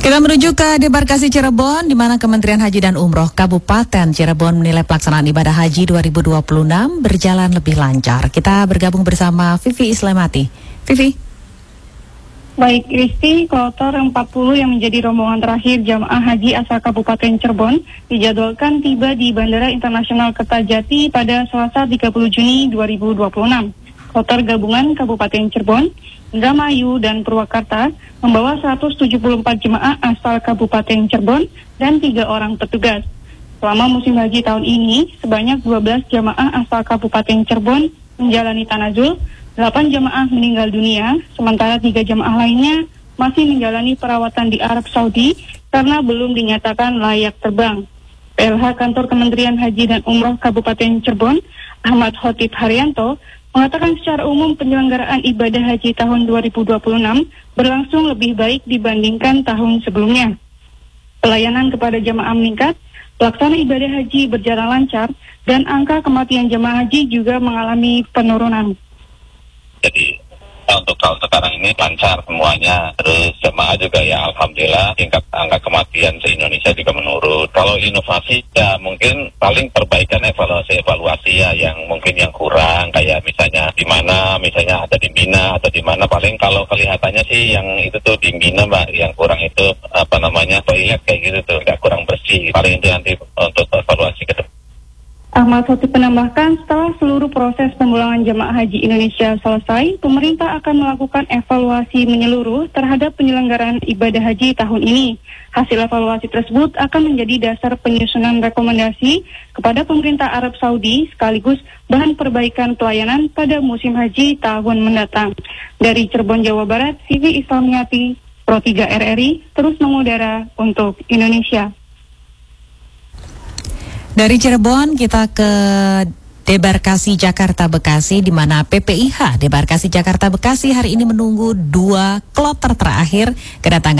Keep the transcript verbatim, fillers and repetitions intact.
Kita menuju ke debarkasi Cirebon, di mana Kementerian Haji dan Umroh Kabupaten Cirebon menilai pelaksanaan ibadah haji dua ribu dua puluh enam berjalan lebih lancar. Kita bergabung bersama Vivi Islamati. Vivi. Baik, Risti, kloter empat puluh yang menjadi rombongan terakhir jamaah haji asal Kabupaten Cirebon dijadwalkan tiba di Bandara Internasional Kertajati pada Selasa tiga puluh Juni dua ribu dua puluh enam. Kloter gabungan Kabupaten Cirebon, Indramayu, dan Purwakarta membawa seratus tujuh puluh empat jemaah asal Kabupaten Cirebon dan tiga orang petugas. Selama musim haji tahun ini, sebanyak dua belas jemaah asal Kabupaten Cirebon menjalani tanazul, delapan jemaah meninggal dunia, sementara tiga jemaah lainnya masih menjalani perawatan di Arab Saudi karena belum dinyatakan layak terbang. P L H Kantor Kementerian Haji dan Umroh Kabupaten Cirebon, Ahmad Khotib Haryanto, mengatakan secara umum penyelenggaraan ibadah haji tahun dua ribu dua puluh enam berlangsung lebih baik dibandingkan tahun sebelumnya. Pelayanan kepada jamaah meningkat, pelaksanaan ibadah haji berjalan lancar, dan angka kematian jamaah haji juga mengalami penurunan. Jadi untuk tahun sekarang ini lancar semuanya, terus jemaah juga ya alhamdulillah tingkat angka kematian se-Indonesia juga menurun. Kalau inovasi ya mungkin paling perbaikan evaluasi-evaluasi ya yang mungkin yang kurang, kayak misalnya di mana, misalnya ada di Mina atau di mana, paling kalau kelihatannya sih yang itu tuh di Mina Mbak, yang kurang itu apa namanya toilet kayak gitu tuh, nggak kurang bersih, paling itu nanti untuk evaluasi ke depan. Ahmad Khotib menambahkan, setelah seluruh proses pemulangan jemaah haji Indonesia selesai, pemerintah akan melakukan evaluasi menyeluruh terhadap penyelenggaraan ibadah haji tahun ini. Hasil evaluasi tersebut akan menjadi dasar penyusunan rekomendasi kepada pemerintah Arab Saudi sekaligus bahan perbaikan pelayanan pada musim haji tahun mendatang. Dari Cirebon, Jawa Barat, Vivi Islamiyati, Pro tiga R R I, terus mengudara untuk Indonesia. Dari Cirebon kita ke debarkasi Jakarta Bekasi, di mana P P I H debarkasi Jakarta Bekasi hari ini menunggu dua kloter terakhir kedatangan